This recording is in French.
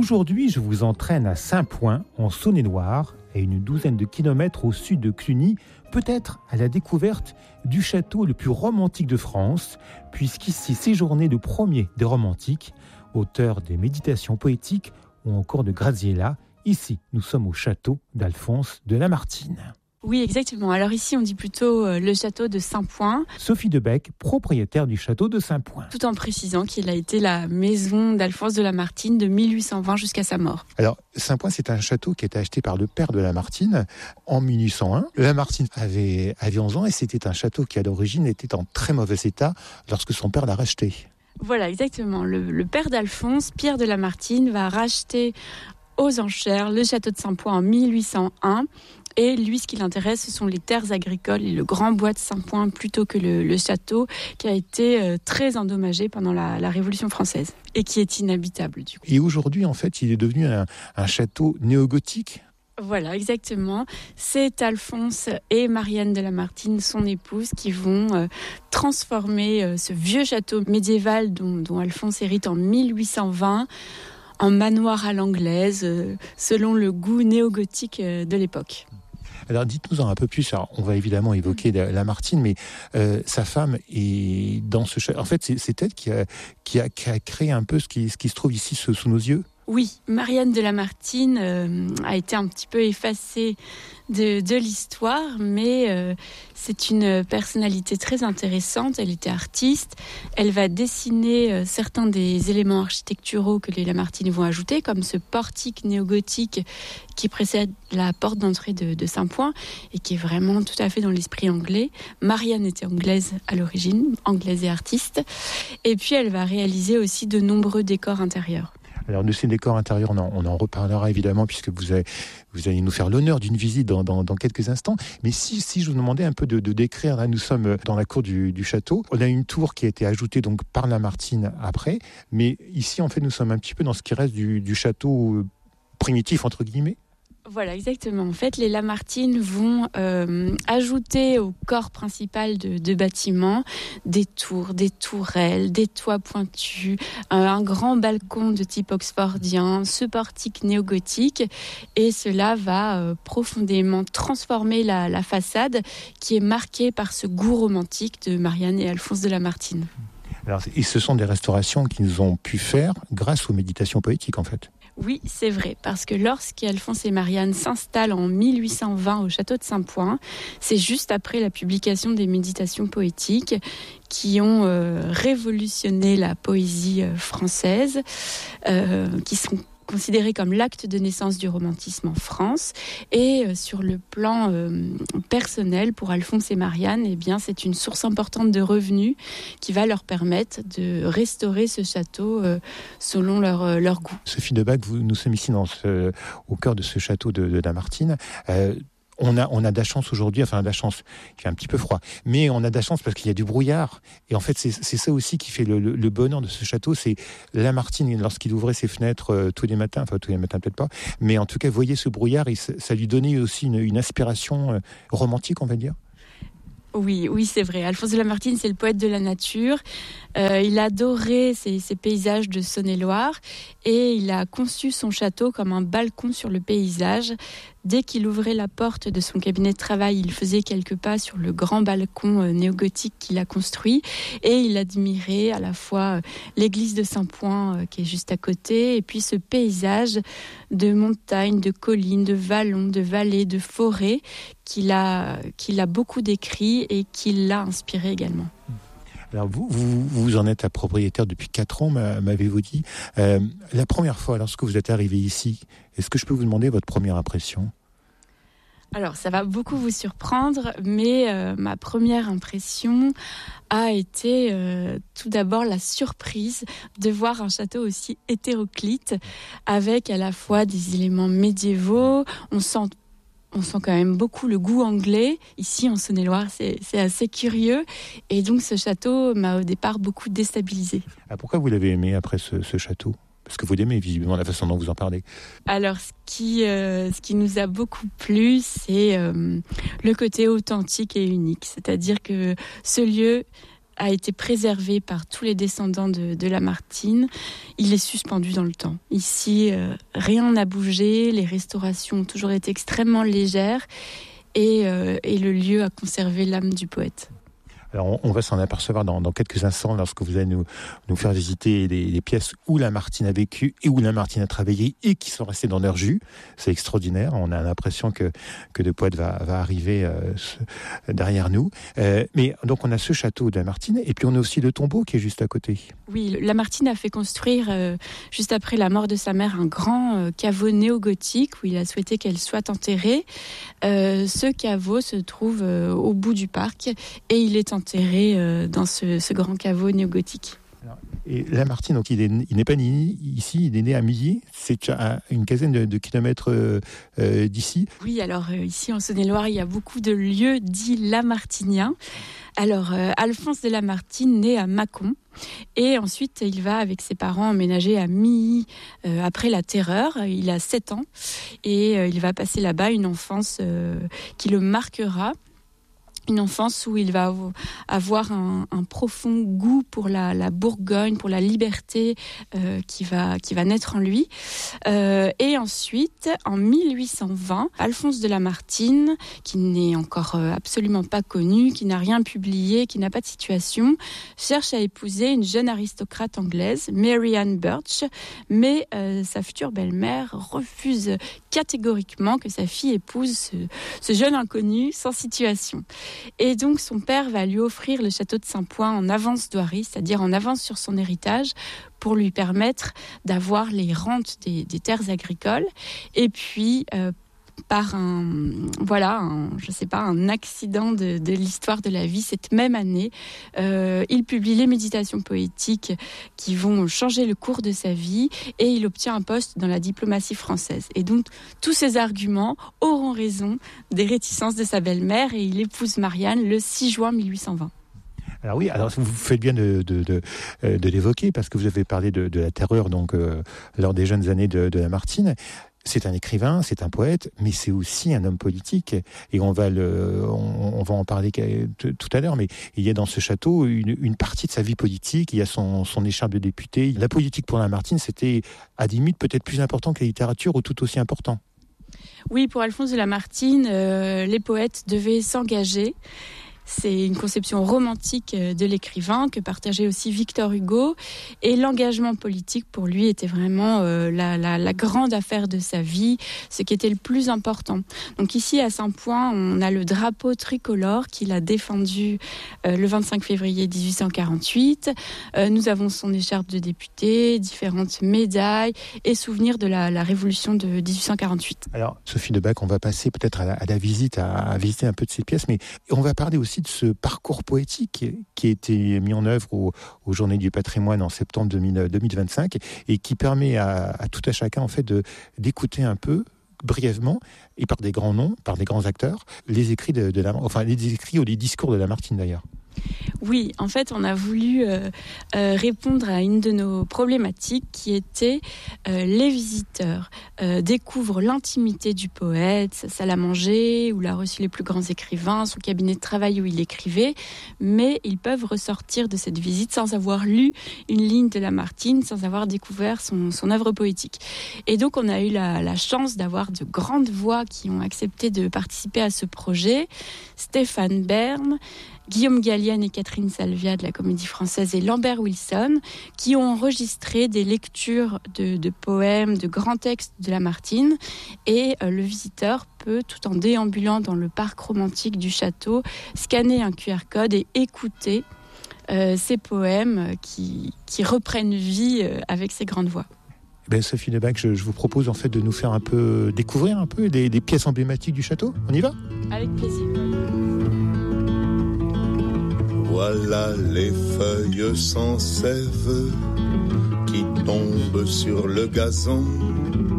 Aujourd'hui, je vous entraîne à Saint-Point, en Saône-et-Loire, à une douzaine de kilomètres au sud de Cluny, peut-être à la découverte du château le plus romantique de France, puisqu'ici séjournait le premier des romantiques, auteur des méditations poétiques ou encore de Graziella. Ici, nous sommes au château d'Alphonse de Lamartine. Oui, exactement. Alors ici, on dit plutôt le château de Saint-Point. Sophie Debec, propriétaire du château de Saint-Point. Tout en précisant qu'il a été la maison d'Alphonse de Lamartine de 1820 jusqu'à sa mort. Alors, Saint-Point, c'est un château qui a été acheté par le père de Lamartine en 1801. Lamartine avait 11 ans et c'était un château qui, à l'origine, était en très mauvais état lorsque son père l'a racheté. Voilà, exactement. Le père d'Alphonse, Pierre de Lamartine, va racheter aux enchères le château de Saint-Point en 1801. Et lui, ce qui l'intéresse, ce sont les terres agricoles et le grand bois de Saint-Point plutôt que le château qui a été très endommagé pendant la Révolution française et qui est inhabitable du coup. Et aujourd'hui, en fait, il est devenu un château néo-gothique. Voilà, exactement. C'est Alphonse et Marianne de Lamartine, son épouse, qui vont transformer ce vieux château médiéval dont Alphonse hérite en 1820 en manoir à l'anglaise, selon le goût néo-gothique de l'époque. Alors dites-nous un peu plus, alors, on va évidemment évoquer Lamartine, mais sa femme est dans ce château. En fait, c'est elle qui a créé un peu ce qui se trouve ici sous nos yeux. Oui, Marianne de Lamartine a été un petit peu effacée de l'histoire, mais c'est une personnalité très intéressante. Elle était artiste. Elle va dessiner certains des éléments architecturaux que les Lamartine vont ajouter, comme ce portique néo-gothique qui précède la porte d'entrée de Saint-Point et qui est vraiment tout à fait dans l'esprit anglais. Marianne était anglaise à l'origine, anglaise et artiste. Et puis elle va réaliser aussi de nombreux décors intérieurs. Alors de ces décors intérieurs, on en reparlera évidemment puisque vous allez nous faire l'honneur d'une visite dans quelques instants. Mais si je vous demandais un peu de décrire, là nous sommes dans la cour du château. On a une tour qui a été ajoutée donc par Lamartine après, mais ici en fait nous sommes un petit peu dans ce qui reste du château primitif entre guillemets. Voilà, exactement. En fait, les Lamartine vont ajouter au corps principal de bâtiments des tours, des tourelles, des toits pointus, un grand balcon de type oxfordien, ce portique néo-gothique. Et cela va profondément transformer la façade qui est marquée par ce goût romantique de Marianne et Alphonse de Lamartine. Alors, et ce sont des restaurations qu'ils ont pu faire grâce aux méditations poétiques en fait. Oui, c'est vrai, parce que lorsqu'Alphonse et Marianne s'installent en 1820 au château de Saint-Point, c'est juste après la publication des méditations poétiques qui ont révolutionné la poésie française, qui sont considéré comme l'acte de naissance du romantisme en France. Et sur le plan personnel, pour Alphonse et Marianne, eh bien, c'est une source importante de revenus qui va leur permettre de restaurer ce château selon leur goût. Sophie Debec, nous sommes ici au cœur de ce château de Lamartine. On a de la chance aujourd'hui, enfin de la chance, il fait un petit peu froid, mais on a de la chance parce qu'il y a du brouillard. Et en fait, c'est ça aussi qui fait le bonheur de ce château. C'est Lamartine, lorsqu'il ouvrait ses fenêtres tous les matins peut-être pas, mais en tout cas, voyez ce brouillard, et ça lui donnait aussi une inspiration romantique, on va dire. Oui, c'est vrai. Alphonse de Lamartine, c'est le poète de la nature. Il adorait ces paysages de Saône-et-Loire et il a conçu son château comme un balcon sur le paysage. Dès qu'il ouvrait la porte de son cabinet de travail, il faisait quelques pas sur le grand balcon néo-gothique qu'il a construit et il admirait à la fois l'église de Saint-Point qui est juste à côté et puis ce paysage de montagnes, de collines, de vallons, de vallées, de forêts qu'il a beaucoup décrit et qui l'a inspiré également. Alors vous en êtes la propriétaire depuis 4 ans, m'avez-vous dit. La première fois, lorsque vous êtes arrivé ici, est-ce que je peux vous demander votre première impression ? Alors, ça va beaucoup vous surprendre, mais ma première impression a été tout d'abord la surprise de voir un château aussi hétéroclite, avec à la fois des éléments médiévaux. On sent quand même beaucoup le goût anglais. Ici, en Saône-et-Loire, c'est assez curieux. Et donc, ce château m'a au départ beaucoup déstabilisée. Pourquoi vous l'avez aimé après ce château ? Parce que vous l'aimez, visiblement, la façon dont vous en parlez. Alors, ce qui nous a beaucoup plu, c'est le côté authentique et unique. C'est-à-dire que ce lieu a été préservé par tous les descendants de Lamartine. Il est suspendu dans le temps. Ici, rien n'a bougé, les restaurations ont toujours été extrêmement légères et le lieu a conservé l'âme du poète. Alors, on va s'en apercevoir dans quelques instants lorsque vous allez nous faire visiter les pièces où Lamartine a vécu et où Lamartine a travaillé et qui sont restées dans leur jus. C'est extraordinaire. On a l'impression que le poète va arriver derrière nous. Mais donc, on a ce château de Lamartine et puis on a aussi le tombeau qui est juste à côté. Oui, Lamartine a fait construire, juste après la mort de sa mère, un grand caveau néo-gothique où il a souhaité qu'elle soit enterrée. Ce caveau se trouve au bout du parc et il est enterré dans ce grand caveau néo-gothique. Et Lamartine, donc il n'est pas né ici, il est né à Milly, c'est à une quinzaine de kilomètres d'ici. Oui, alors ici en Saône-et-Loire, il y a beaucoup de lieux dits lamartiniens. Alors, Alphonse de Lamartine naît à Mâcon et ensuite il va avec ses parents emménager à Milly après la Terreur. Il a 7 ans et il va passer là-bas une enfance qui le marquera. Une enfance où il va avoir un profond goût pour la Bourgogne, pour la liberté qui va naître en lui. Et ensuite, en 1820, Alphonse de Lamartine, qui n'est encore absolument pas connu, qui n'a rien publié, qui n'a pas de situation, cherche à épouser une jeune aristocrate anglaise, Mary Ann Birch, mais sa future belle-mère refuse catégoriquement que sa fille épouse ce jeune inconnu sans situation. Et donc son père va lui offrir le château de Saint-Point en avance d'Oiry, c'est-à-dire en avance sur son héritage, pour lui permettre d'avoir les rentes des terres agricoles. Et puis par un accident de l'histoire de la vie, cette même année, il publie les méditations poétiques qui vont changer le cours de sa vie et il obtient un poste dans la diplomatie française. Et donc, tous ces arguments auront raison des réticences de sa belle-mère et il épouse Marianne le 6 juin 1820. Alors oui, alors vous faites bien de l'évoquer parce que vous avez parlé de la terreur donc lors des jeunes années de Lamartine. C'est un écrivain, c'est un poète, mais c'est aussi un homme politique. Et on va en parler tout à l'heure, mais il y a dans ce château une partie de sa vie politique. Il y a son écharpe de député. La politique pour Lamartine, c'était à des limites peut-être plus important que la littérature ou tout aussi important. Oui, pour Alphonse de Lamartine, les poètes devaient s'engager. C'est une conception romantique de l'écrivain que partageait aussi Victor Hugo. Et l'engagement politique, pour lui, était vraiment la grande affaire de sa vie, ce qui était le plus important. Donc ici, à Saint-Point, on a le drapeau tricolore qu'il a défendu le 25 février 1848. Nous avons son écharpe de député, différentes médailles et souvenirs de la Révolution de 1848. Alors, Sophie Debac, on va passer peut-être à la visite, à visiter un peu de ces pièces, mais on va parler aussi de ce parcours poétique qui a été mis en œuvre aux Journées du patrimoine en septembre 2025 et qui permet à tout à chacun en fait d'écouter un peu brièvement et par des grands noms, par des grands acteurs, les écrits les écrits ou les discours de Lamartine d'ailleurs. Oui, en fait, on a voulu répondre à une de nos problématiques qui était les visiteurs découvrent l'intimité du poète, sa salle à manger, où il a reçu les plus grands écrivains, son cabinet de travail où il écrivait, mais ils peuvent ressortir de cette visite sans avoir lu une ligne de Lamartine, sans avoir découvert son œuvre poétique. Et donc, on a eu la chance d'avoir de grandes voix qui ont accepté de participer à ce projet. Stéphane Bern, Guillaume Gallienne et Catherine Salvia de la Comédie Française et Lambert Wilson qui ont enregistré des lectures de poèmes, de grands textes de Lamartine et le visiteur peut, tout en déambulant dans le parc romantique du château, scanner un QR code et écouter ces poèmes qui reprennent vie avec ces grandes voix. Sophie Debac, je vous propose en fait de nous faire découvrir un peu des pièces emblématiques du château. On y va ? Avec plaisir. Voilà les feuilles sans sève qui tombent sur le gazon.